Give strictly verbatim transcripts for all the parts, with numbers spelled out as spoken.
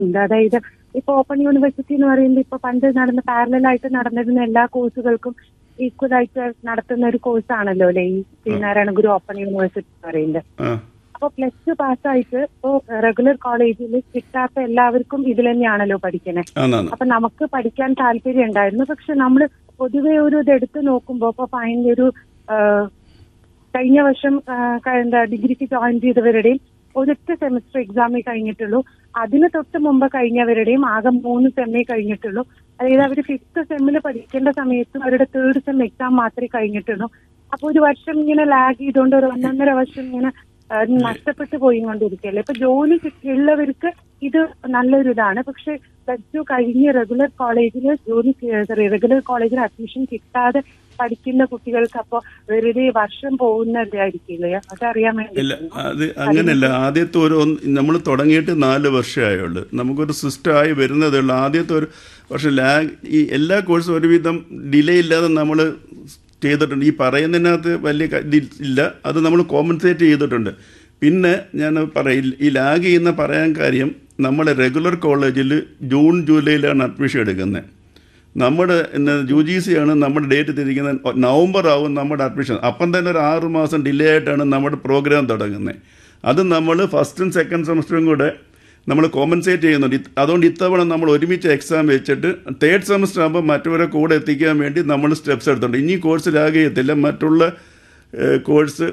ഉണ്ട്. അതായത് ഇപ്പൊ ഓപ്പൺ യൂണിവേഴ്സിറ്റി എന്ന് പറയുമ്പോൾ ഇപ്പൊ പണ്ട് നടന്ന പാരലായിട്ട് നടന്നിരുന്ന എല്ലാ കോഴ്സുകൾക്കും ഈക്വൽ ആയിട്ട് നടത്തുന്ന ഒരു കോഴ്സാണല്ലോ അല്ലെ ഈ ശ്രീനാരായണ ഗുരു ഓപ്പൺ യൂണിവേഴ്സിറ്റി എന്ന് പറയുന്നത്. അപ്പൊ പ്ലസ് ടു പാസ്സായിട്ട് ഇപ്പോ റെഗുലർ കോളേജിൽ കിട്ടാത്ത എല്ലാവർക്കും ഇതിൽ തന്നെയാണല്ലോ പഠിക്കണേ. അപ്പൊ നമുക്ക് പഠിക്കാൻ താല്പര്യം ഉണ്ടായിരുന്നു. പക്ഷെ നമ്മൾ പൊതുവെ ഒരു ഇത് എടുത്ത് നോക്കുമ്പോ ഇപ്പൊ ഫൈനൽ ഒരു കഴിഞ്ഞ വർഷം എന്താ ഡിഗ്രിക്ക് ജോയിൻ ചെയ്തവരുടെയും ഒരൊറ്റ സെമിസ്റ്റർ എക്സാമേ കഴിഞ്ഞിട്ടുള്ളൂ. അതിന് തൊട്ട് മുമ്പ് കഴിഞ്ഞവരുടെയും ആകെ മൂന്ന് സെമ്മേ കഴിഞ്ഞിട്ടുള്ളൂ. അതായത് അവർ ഫിഫ്ത്ത് സെമ്മിൽ പഠിക്കേണ്ട സമയത്തും അവരുടെ തേർഡ് സെം എക്സാം മാത്രമേ കഴിഞ്ഞിട്ടുള്ളൂ. അപ്പൊ ഒരു വർഷം ഇങ്ങനെ ലാഗ് ചെയ്തുകൊണ്ട് ഒരു ഒന്നൊന്നര വർഷം ഇങ്ങനെ നഷ്ടപ്പെട്ടു പോയിക്കൊണ്ടിരിക്കുകയല്ലേ. ഇപ്പൊ ജോലി ഉള്ളവർക്ക് ഇത് നല്ലൊരു ഇതാണ്. പക്ഷെ പ്ലസ് ടു കഴിഞ്ഞ് റെഗുലർ കോളേജിൽ ജോലി റെഗുലർ കോളേജിൽ അഡ്മിഷൻ കിട്ടാതെ പഠിക്കുന്ന കുട്ടികൾക്ക് അപ്പൊ വെറുതെ വർഷം പോകുന്നതായിരിക്കില്ലേ? അതറിയാൻ വേണ്ടി. ഇല്ല, അത് അങ്ങനെയല്ല. ആദ്യത്തെ ഒരു നമ്മൾ തുടങ്ങിയിട്ട് നാല് വർഷമായുള്ളൂ. നമുക്കൊരു സിസ്റ്റമായി വരുന്നതേ ഉള്ളൂ. ആദ്യത്തെ ഒരു വർഷം ലാഗ് ഈ എല്ലാ കോഴ്സും ഒരുവിധം ഡിലേ ഇല്ലാതെ നമ്മൾ ചെയ്തിട്ടുണ്ട്. ഈ പറയുന്നതിനകത്ത് വലിയ ഇല്ല, അത് നമ്മൾ കോമ്പൻസേറ്റ് ചെയ്തിട്ടുണ്ട്. പിന്നെ ഞാൻ പറയും, ഈ ലാഗ് ചെയ്യുന്ന പറയാൻ കാര്യം, നമ്മുടെ റെഗുലർ കോളേജിൽ ജൂൺ ജൂലൈയിലാണ് അഡ്മിഷൻ എടുക്കുന്നത്. നമ്മുടെ യു ജി സി ആണ് നമ്മുടെ ഡേറ്റ് തിരിക്കുന്നത്. നവംബർ ആവും നമ്മുടെ അഡ്മിഷൻ. അപ്പം തന്നെ ഒരു ആറ് മാസം ഡിലേ ആയിട്ടാണ് നമ്മുടെ പ്രോഗ്രാം തുടങ്ങുന്നത്. അത് നമ്മൾ ഫസ്റ്റും സെക്കൻഡ് സെമസ്റ്ററും കൂടെ നമ്മൾ കോമ്പൻസേറ്റ് ചെയ്യുന്നുണ്ട്. അതുകൊണ്ട് ഇത്തവണ നമ്മൾ ഒരുമിച്ച് എക്സാം വെച്ചിട്ട് തേർഡ് സെമസ്റ്റർ ആകുമ്പോൾ മറ്റവരെ കൂടെ എത്തിക്കാൻ വേണ്ടി നമ്മൾ സ്റ്റെപ്സ് എടുത്തിട്ടുണ്ട്. ഇനി കോഴ്സ് ലാഗ് ചെയ്യത്തില്ല. മറ്റുള്ള കോഴ്സ്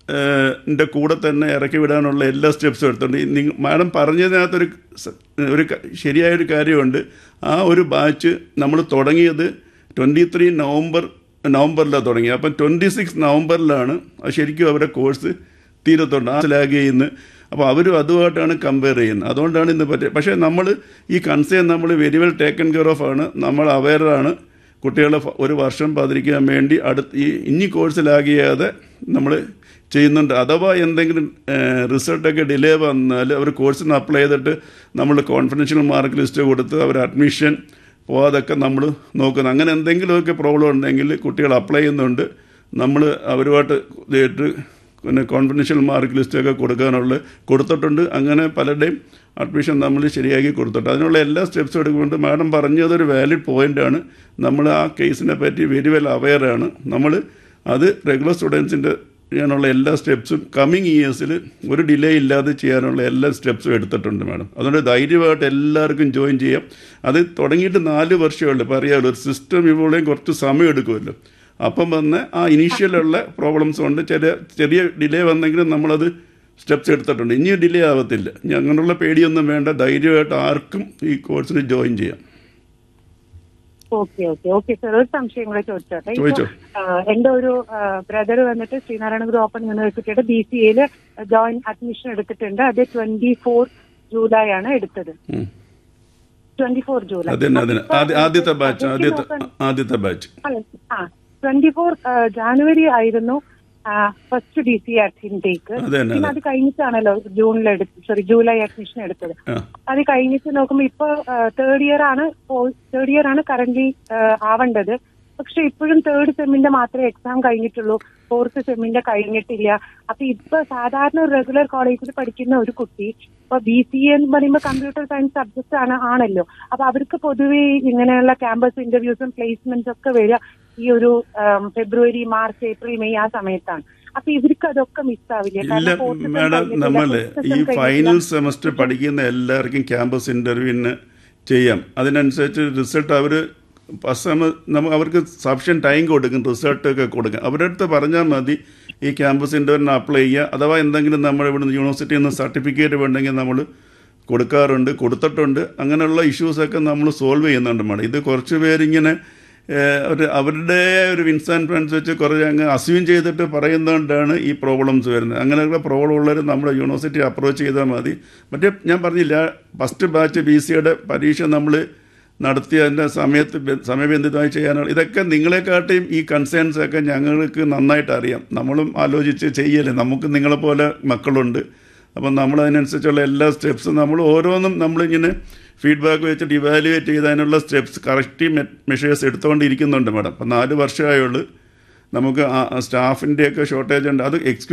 ൻ്റെ കൂടെ തന്നെ ഇറക്കി വിടാനുള്ള എല്ലാ സ്റ്റെപ്സും എടുത്തിട്ടുണ്ട്. നിങ്ങൾ മാഡം പറഞ്ഞതിനകത്തൊരു ഒരു ശരിയായൊരു കാര്യമുണ്ട്. ആ ഒരു ബാച്ച് നമ്മൾ തുടങ്ങിയത് ട്വൻറ്റി ത്രീ നവംബർ നവംബറിലാണ് തുടങ്ങിയത്. അപ്പം ട്വൻറ്റി സിക്സ് നവംബറിലാണ് ശരിക്കും അവരുടെ കോഴ്സ് തീരത്തുണ്ട്. ആ ലാഗ് ചെയ്യുന്നത്. അപ്പോൾ അവരും അതുമായിട്ടാണ് കമ്പയർ ചെയ്യുന്നത്. അതുകൊണ്ടാണ് ഇന്ന് പറ്റിയത്. പക്ഷേ നമ്മൾ ഈ കൺസേൺ നമ്മൾ very well taken care of ആണ്. നമ്മൾ അവെയറാണ്. കുട്ടികളെ ഒരു വർഷം പതിരിക്കാൻ വേണ്ടി അടുത്ത് ഈ ഇനി കോഴ്സ് ലാഗ് ചെയ്യാതെ നമ്മൾ ചെയ്യുന്നുണ്ട്. അഥവാ എന്തെങ്കിലും റിസൾട്ടൊക്കെ ഡിലേ വന്നാൽ അവർ കോഴ്സിന് അപ്ലൈ ചെയ്തിട്ട് നമ്മൾ കോൺഫിഡൻഷ്യൽ മാർക്ക് ലിസ്റ്റ് കൊടുത്ത് അവർ അഡ്മിഷൻ പോകാതൊക്കെ നമ്മൾ നോക്കുന്നത്. അങ്ങനെ എന്തെങ്കിലുമൊക്കെ പ്രോബ്ലം ഉണ്ടെങ്കിൽ കുട്ടികൾ അപ്ലൈ ചെയ്യുന്നുണ്ട്. നമ്മൾ അവരുമായിട്ട് ഇതായിട്ട് പിന്നെ കോൺഫിഡൻഷ്യൽ മാർക്ക് ലിസ്റ്റൊക്കെ കൊടുക്കാനുള്ള കൊടുത്തിട്ടുണ്ട്. അങ്ങനെ പലരുടെയും അഡ്മിഷൻ നമ്മൾ ശരിയാക്കി കൊടുത്തിട്ടുണ്ട്. അതിനുള്ള എല്ലാ സ്റ്റെപ്സും എടുക്കുന്നുണ്ട്. മാഡം പറഞ്ഞതൊരു വാലിഡ് പോയിൻ്റാണ്. നമ്മൾ ആ കേസിനെ പറ്റി വെരി വെൽ അവെയറാണ്. നമ്മൾ അത് റെഗുലർ സ്റ്റുഡൻസിൻ്റെ ചെയ്യാനുള്ള എല്ലാ സ്റ്റെപ്സും കമ്മിങ് ഇയേഴ്സിൽ ഒരു ഡിലേ ഇല്ലാതെ ചെയ്യാനുള്ള എല്ലാ സ്റ്റെപ്സും എടുത്തിട്ടുണ്ട് മാഡം. അതുകൊണ്ട് ധൈര്യമായിട്ട് എല്ലാവർക്കും ജോയിൻ ചെയ്യാം. അത് തുടങ്ങിയിട്ട് നാല് വർഷമേ ഉള്ളൂ. ഇപ്പോൾ അറിയാമല്ലോ, ഒരു സിസ്റ്റം ഇവളെയും കുറച്ച് സമയം എടുക്കുമല്ലോ. അപ്പം വന്ന് ആ ഇനീഷ്യലുള്ള പ്രോബ്ലംസ് കൊണ്ട് ചില ചെറിയ ഡിലേ വന്നെങ്കിലും നമ്മളത് സ്റ്റെപ്സ് എടുത്തിട്ടുണ്ട്. ഇനി ഡിലേ ആവത്തില്ല. ഇനി അങ്ങനെയുള്ള പേടിയൊന്നും വേണ്ട. ധൈര്യമായിട്ട് ആർക്കും ഈ കോഴ്സിൽ ജോയിൻ ചെയ്യാം. ഓക്കെ ഓക്കെ ഓക്കെ സാർ, ഒരു സംശയം കൂടെ ചോദിച്ചോട്ടെ. എന്റെ ഒരു ബ്രദർ വന്നിട്ട് ശ്രീനാരായണ ഗുരു ഓപ്പൺ യൂണിവേഴ്സിറ്റിയുടെ ബി സി എയില് ജോയിൻ അഡ്മിഷൻ എടുത്തിട്ടുണ്ട്. അത് ട്വന്റി ഫോർ ജൂലൈ ആണ് എടുത്തത്. ട്വന്റി ഫോർ ജൂലൈ ആദ്യത്തെ ബാച്ച് ആദ്യത്തെ ബാച്ച് ആ ട്വന്റി ഫോർ ജാനുവരി ആയിരുന്നു ഫസ്റ്റ് ഡി സി ഇൻടേക്ക്. പിന്നെ അത് കഴിഞ്ഞിട്ടാണല്ലോ ജൂണിൽ എടുത്ത് സോറി ജൂലൈ അഡ്മിഷൻ എടുത്തത്. അത് കഴിഞ്ഞിട്ട് നോക്കുമ്പോൾ ഇപ്പൊ തേർഡ് ഇയർ ആണ് തേർഡ് ഇയർ ആണ് കറന്റ് ആവേണ്ടത്. പക്ഷെ ഇപ്പോഴും തേർഡ് സെമ്മിന്റെ മാത്രമേ എക്സാം കഴിഞ്ഞിട്ടുള്ളൂ. ഫോർത്ത് സെമ്മിന്റെ കഴിഞ്ഞിട്ടില്ല. അപ്പൊ ഇപ്പൊ സാധാരണ ഒരു റെഗുലർ കോളേജിൽ പഠിക്കുന്ന ഒരു കുട്ടി ഇപ്പൊ ബി സി എ എന്ന് പറയുമ്പോൾ കമ്പ്യൂട്ടർ സയൻസ് സബ്ജക്ട് ആണ് ആണല്ലോ. അപ്പൊ അവർക്ക് പൊതുവെ ഇങ്ങനെയുള്ള ക്യാമ്പസ് ഇന്റർവ്യൂസും പ്ലേസ്മെന്റ്സ് ഒക്കെ വരിക ഈ ഒരു ഫെബ്രുവരി മാർച്ച് ഏപ്രിൽ മെയ് ആ സമയത്താണ്. അപ്പൊ ഇവർക്ക് അതൊക്കെ മിസ്സാവില്ല. ഇല്ല മാഡം, നമ്മൾ ഈ ഫൈനൽ സെമസ്റ്റർ പഠിക്കുന്ന എല്ലാവർക്കും ക്യാമ്പസ് ഇന്റർവ്യൂവിന് ചെയ്യാം. അതിനനുസരിച്ച് റിസൾട്ട് അവർ ഫസ്റ്റ് സെമ നമുക്ക് അവർക്ക് സഫിഷ്യൻ ടൈം കൊടുക്കും, റിസൾട്ടൊക്കെ കൊടുക്കും. അവരുടെ അടുത്ത് പറഞ്ഞാൽ മതി ഈ ക്യാമ്പസ് ഇന്റർവ്യൂവിന് അപ്ലൈ ചെയ്യുക. അഥവാ എന്തെങ്കിലും നമ്മൾ ഇവിടുന്ന് യൂണിവേഴ്സിറ്റിയിൽ നിന്ന് സർട്ടിഫിക്കറ്റ് വേണ്ടെങ്കിൽ നമ്മൾ കൊടുക്കാറുണ്ട്, കൊടുത്തിട്ടുണ്ട്. അങ്ങനെയുള്ള ഇഷ്യൂസൊക്കെ നമ്മൾ സോൾവ് ചെയ്യുന്നുണ്ട് മാഡം. ഇത് കുറച്ച് പേരിങ്ങനെ ഒരു അവരുടെ ഒരു വിൻസ് ആൻഡ് ഫ്രണ്ട്സ് വെച്ച് കുറേ അങ്ങ് അസ്യൂം ചെയ്തിട്ട് പറയുന്നതുകൊണ്ടാണ് ഈ പ്രോബ്ലംസ് വരുന്നത്. അങ്ങനെയുള്ള പ്രോബ്ലം ഉള്ളവർ നമ്മുടെ യൂണിവേഴ്സിറ്റി അപ്രോച്ച് ചെയ്താൽ മതി. മറ്റേ ഞാൻ പറഞ്ഞില്ല, ഫസ്റ്റ് ബാച്ച് ബി സിയുടെ പരീക്ഷ നമ്മൾ നടത്തി അതിൻ്റെ സമയത്ത് സമയബന്ധിതമായി ചെയ്യാനുള്ള ഇതൊക്കെ നിങ്ങളെക്കാട്ടിയും ഈ കൺസേൺസൊക്കെ ഞങ്ങൾക്ക് നന്നായിട്ട് അറിയാം. നമ്മളും ആലോചിച്ച് ചെയ്യല്ലേ. നമുക്ക് നിങ്ങളെപ്പോലെ മക്കളുണ്ട്. അപ്പം നമ്മളതിനനുസരിച്ചുള്ള എല്ലാ സ്റ്റെപ്സും നമ്മൾ ഓരോന്നും നമ്മളിങ്ങനെ ഫീഡ്ബാക്ക് വെച്ചിട്ട് evaluate ചെയ്തതിനുള്ള steps correct measures എടുത്തുകൊണ്ടിരിക്കുന്നുണ്ട് madam. അപ്പം നാല് വർഷമായുള്ളൂ. നമുക്ക് സ്റ്റാഫിൻ്റെയൊക്കെ ഷോർട്ടേജ് ഉണ്ട്. അത് എക്സ്ക്യൂസ്